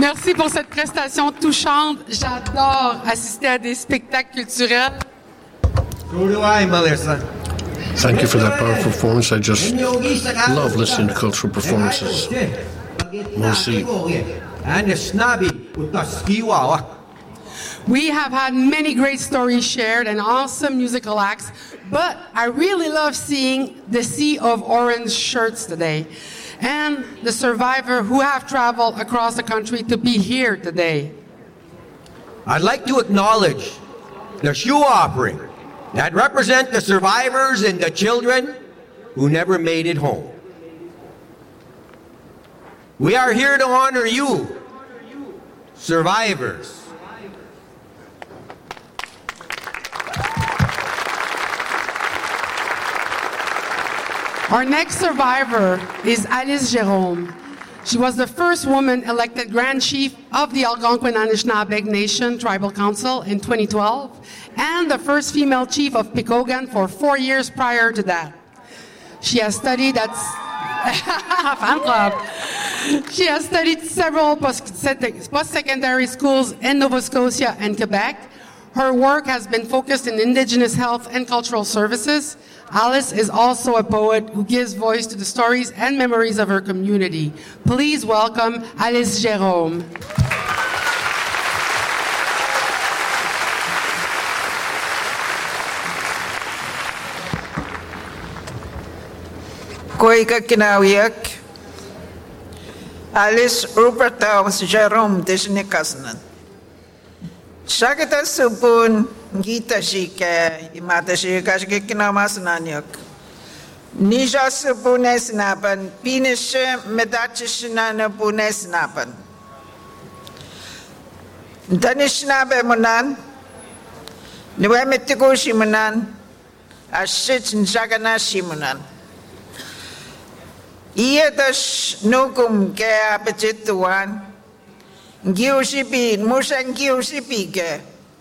Merci pour cette prestation touchante. J'adore assister à des spectacles culturels. So do I, Melissa. Thank you for that powerful performance. I just love listening to cultural performances. Merci. We have had many great stories shared and awesome musical acts, but I really love seeing the sea of orange shirts today and the survivors who have traveled across the country to be here today. I'd like to acknowledge the shoe offering that represent the survivors and the children who never made it home. We are here to honor you, survivors. Our next survivor is Alice Jerome. She was the first woman elected Grand Chief of the Algonquin Anishinaabe Nation Tribal Council in 2012 and the first female chief of Picogan for 4 years prior to that. She has studied at fan club. She has studied several post-secondary schools in Nova Scotia and Quebec. Her work has been focused in Indigenous health and cultural services. Alice is also a poet who gives voice to the stories and memories of her community. Please welcome Alice Jerome. Koika kinawiak Alice Rupertaus Jerome Disneykasanan. Shagata supun gita shike imata shika shikinamasnanyok. Nisha supunesnapan pinishe medachishnana punesnapan. Danishnabe munan Nuemetiko shimunan Ashit Jagana shimunan. Iedash nukum ke apetituan. Giushipi, Mushan Giushipi ke.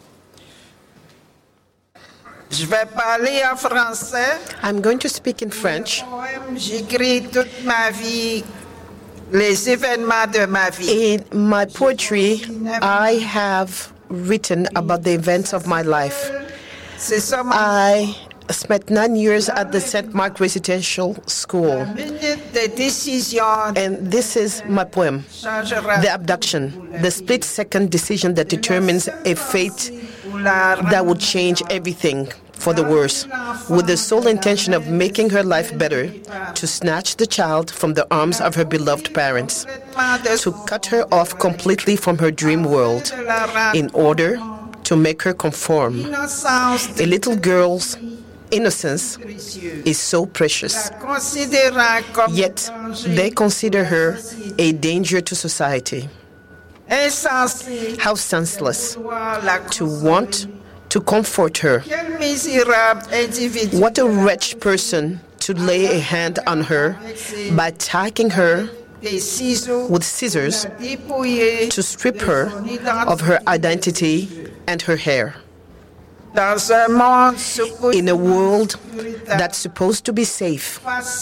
Je vais parler en français. I'm going to speak in French. J'écris toute ma vie, les événements de ma vie. In my poetry, I have written about the events of my life. I spent 9 years at the St. Mark Residential School. And this is my poem, The Abduction, the split-second decision that determines a fate that would change everything for the worse, with the sole intention of making her life better, to snatch the child from the arms of her beloved parents, to cut her off completely from her dream world, in order to make her conform. A little girl's innocence is so precious, yet they consider her a danger to society. How senseless to want to comfort her. What a wretched person to lay a hand on her by attacking her with scissors to strip her of her identity and her hair. In a world that's supposed to be safe,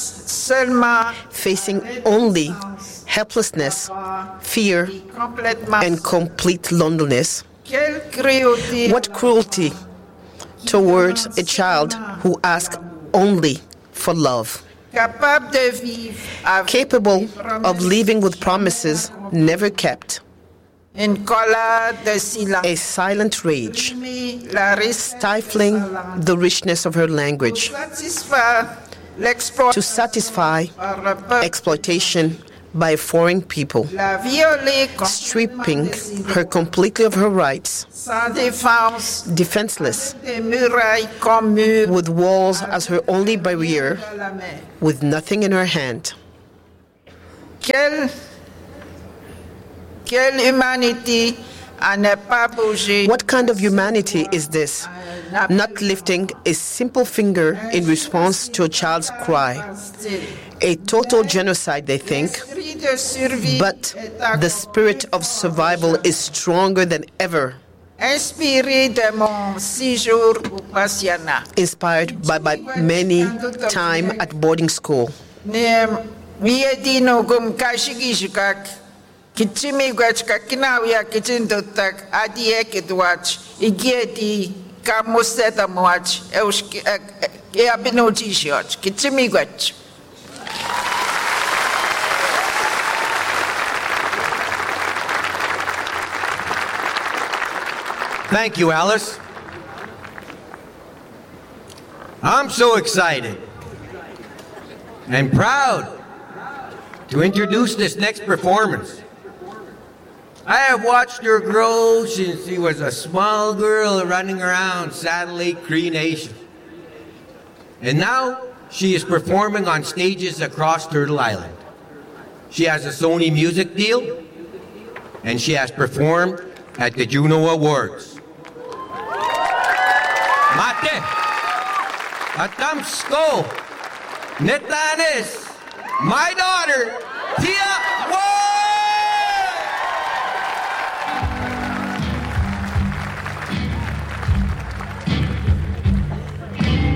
facing only helplessness, fear, and complete loneliness. What cruelty towards a child who asks only for love. Capable of living with promises never kept. A silent rage, stifling the richness of her language, to satisfy exploitation by foreign people, stripping her completely of her rights, defenseless, with walls as her only barrier, with nothing in her hand. What kind of humanity is this? Not lifting a simple finger in response to a child's cry. A total genocide, they think. But the spirit of survival is stronger than ever. Inspired by my many time at boarding school. Kichimigwach kakinawia kichindotak adiekidwach igieti kamusetamwach eabinojishioch kichimigwach. Thank you, Alice. I'm so excited and proud to introduce this next performance. I have watched her grow since she was a small girl running around Saddle Lake Cree Nation. And now she is performing on stages across Turtle Island. She has a Sony music deal, and she has performed at the Juno Awards. Mate, Atamsko, Netanes, my daughter, Tia